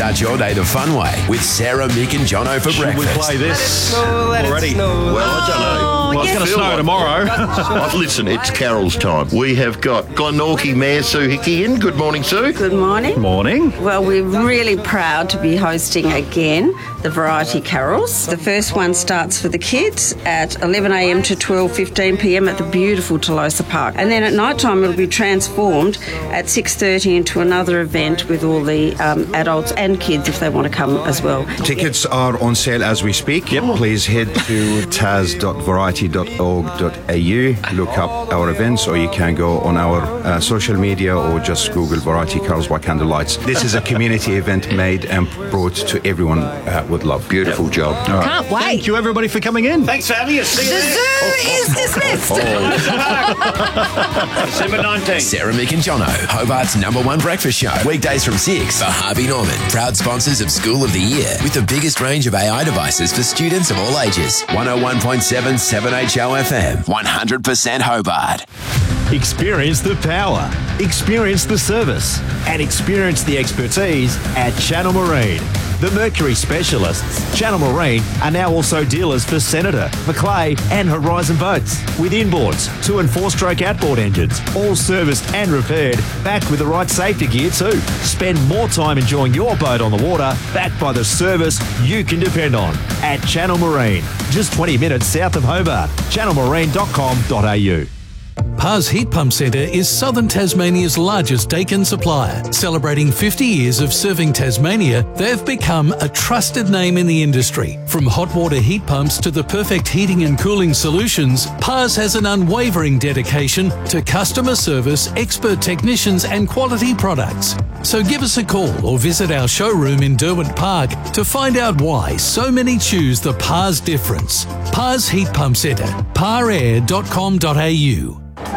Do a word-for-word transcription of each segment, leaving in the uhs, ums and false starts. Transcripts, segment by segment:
Start your day the fun way with Sarah, Mick and Jono for Should breakfast. we play this Let it snow, let already? It snow. Well, I don't know. Well, it's I going to feel snow like- tomorrow. Oh, listen, it's Carol's time. We have got Glenorchy Mayor Sue Hickey in. Good morning, Sue. Good morning. Morning. Well, we're really proud to be hosting again the Variety Carols. The first one starts for the kids at eleven a m to twelve fifteen p m at the beautiful Tolosa Park. And then at night time it'll be transformed at six thirty into another event with all the um, adults and kids if they want to come as well. Tickets are on sale as we speak. Yep. Please head to taz dot variety dot org dot a u, look up our events, or you can go on our uh, social media or just Google Variety Carols by Candlelights. This is a community event made and brought to everyone uh, with love. Beautiful job. Can't wait. Thank you, everybody, for coming in. Thanks for having us. See you The there. zoo is dismissed. December nineteenth. Sarah, Mick and Jono, Hobart's number one breakfast show. Weekdays from six for Harvey Norman. Proud sponsors of School of the Year with the biggest range of A I devices for students of all ages. one oh one point seven seven H O F M. one hundred percent Hobart. Experience the power, experience the service, and experience the expertise at Channel Marine. The Mercury specialists, Channel Marine, are now also dealers for Senator, Maclay and Horizon boats. With inboards, two and four stroke outboard engines, all serviced and repaired, backed with the right safety gear too. Spend more time enjoying your boat on the water, backed by the service you can depend on. At Channel Marine, just twenty minutes south of Hobart. channel marine dot com dot a u. Pars Heat Pump Centre is southern Tasmania's largest Dakin supplier. Celebrating fifty years of serving Tasmania, they've become a trusted name in the industry. From hot water heat pumps to the perfect heating and cooling solutions, Pars has an unwavering dedication to customer service, expert technicians and quality products. So give us a call or visit our showroom in Derwent Park to find out why so many choose the Pars difference. Pars Heat Pump Centre, par air dot com dot a u.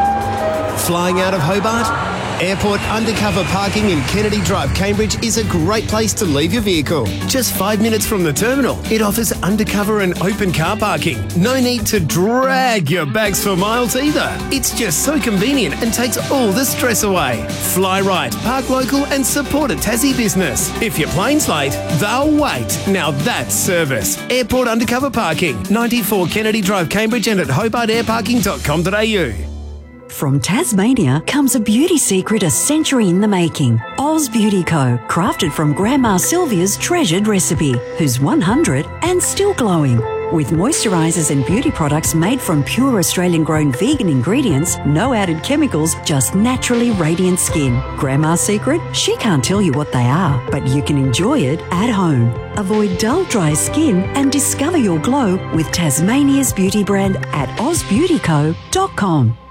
Flying out of Hobart? Airport undercover parking in Kennedy Drive, Cambridge is a great place to leave your vehicle. Just five minutes from the terminal, it offers undercover and open car parking. No need to drag your bags for miles either. It's just so convenient and takes all the stress away. Fly right, park local and support a Tassie business. If your plane's late, they'll wait. Now that's service. Airport undercover parking, ninety-four Kennedy Drive, Cambridge and at hobart air parking dot com dot a u. From Tasmania comes a beauty secret a century in the making. Oz Beauty Co. Crafted from Grandma Sylvia's treasured recipe, who's one hundred and still glowing. With moisturisers and beauty products made from pure Australian-grown vegan ingredients, no added chemicals, just naturally radiant skin. Grandma's secret? She can't tell you what they are, but you can enjoy it at home. Avoid dull, dry skin and discover your glow with Tasmania's beauty brand at oz beauty co dot com.